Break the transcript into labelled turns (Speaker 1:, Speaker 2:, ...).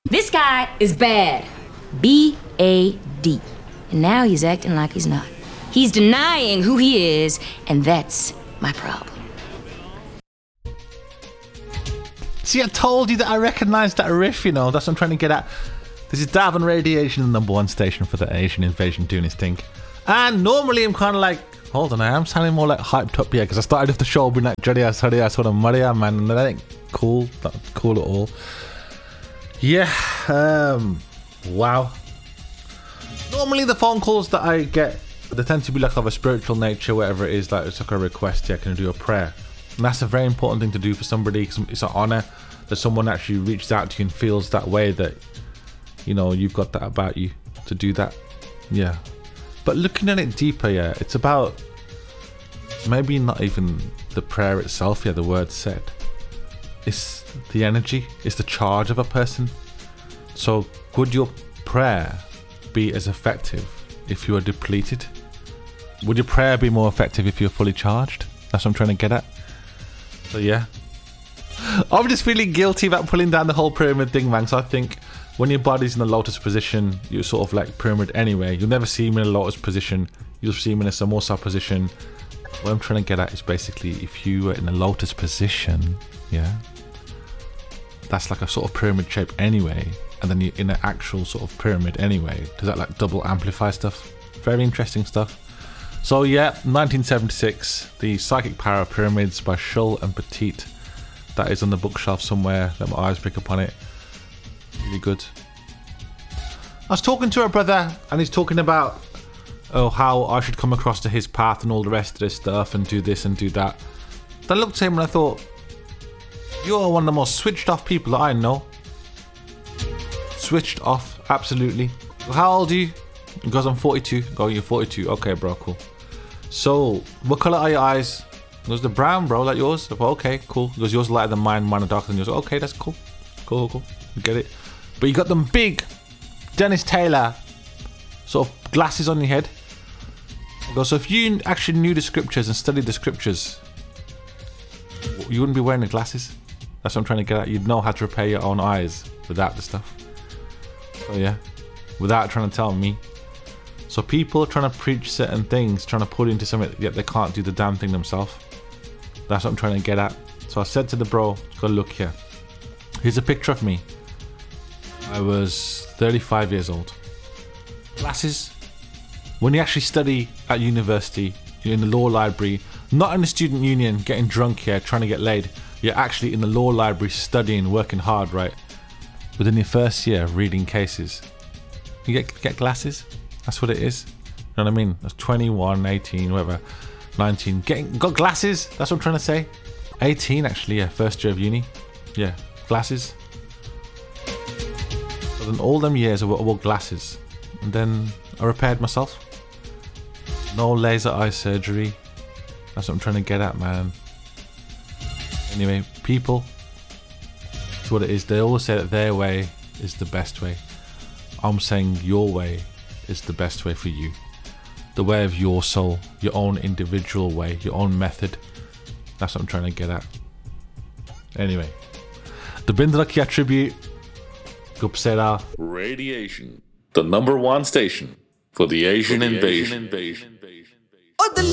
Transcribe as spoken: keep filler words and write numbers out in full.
Speaker 1: This guy is bad. B A D. And now he's acting like he's not. He's denying who he is, and that's my problem.
Speaker 2: See, I told you that I recognised that riff, you know. That's what I'm trying to get at. This is Dav on Radiation, the number one station for the Asian invasion doing his thing. And normally I'm kind of like, hold on, I am sounding more like hyped up here, because I started off the show being like, Jedi, sorry, I saw Maria, man, and that ain't cool. Not cool at all. Yeah, um, wow. Normally the phone calls that I get, they tend to be like of a spiritual nature, whatever it is, like it's like a request, yeah, can I do a prayer? And that's a very important thing to do for somebody, because it's an honour that someone actually reaches out to you and feels that way, that, you know, you've got that about you to do that. Yeah. But looking at it deeper, yeah, it's about maybe not even the prayer itself, yeah, the word said. It's the energy, it's the charge of a person. So could your prayer be as effective if you are depleted? Would your prayer be more effective if you're fully charged? That's what I'm trying to get at. So yeah, I'm just feeling guilty about pulling down the whole pyramid thing, man. So I think when your body's in the lotus position, you're sort of like pyramid anyway. You'll never see him in a lotus position. You'll see him in a samosa position. What I'm trying to get at is basically if you were in a lotus position, yeah, that's like a sort of pyramid shape anyway, and then you're in an actual sort of pyramid anyway. Does that like double amplify stuff? Very interesting stuff. So yeah, nineteen seventy-six, The Psychic Power of Pyramids by Shull and Petit. That is on the bookshelf somewhere. Let my eyes pick up on it. Really good. I was talking to a brother, and he's talking about oh how I should come across to his path and all the rest of this stuff and do this and do that. Then I looked at him and I thought, you're one of the most switched off people that I know. Switched off, absolutely. How old are you? He goes, I'm forty-two. Go, you're forty-two. Okay, bro, cool. So, what colour are your eyes? He goes, the brown, bro, like yours. I go, okay, cool. He goes, yours lighter than mine, mine are darker than yours. Okay, that's cool. Cool, cool. You get it. But you got them big Dennis Taylor sort of glasses on your head. He goes, so if you actually knew the scriptures and studied the scriptures, you wouldn't be wearing the glasses. That's what I'm trying to get at. You'd know how to repair your own eyes without the stuff. So yeah, without trying to tell me. So people are trying to preach certain things, trying to put into something, yet they can't do the damn thing themselves. That's what I'm trying to get at. So I said to the bro, go look here. Here's a picture of me. I was thirty-five years old. Glasses. When you actually study at university, you're in the law library, not in the student union, getting drunk here, trying to get laid. You're actually in the law library studying, working hard, right? Within your first year of reading cases, you get get glasses. That's what it is. You know what I mean? That's twenty-one, eighteen, whatever, nineteen. Getting got glasses. That's what I'm trying to say. eighteen actually, yeah. First year of uni, yeah. Glasses. So then all them years I wore glasses, and then I repaired myself. No laser eye surgery. That's what I'm trying to get at, man. Anyway, people, it's what it is. They always say that their way is the best way. I'm saying your way is the best way for you. The way of your soul, your own individual way, your own method. That's what I'm trying to get at. Anyway, the Bindrakia tribute. Gupsera.
Speaker 3: Radiation, the number one station for the Asian, for the invasion. Asian invasion.
Speaker 4: Oh, the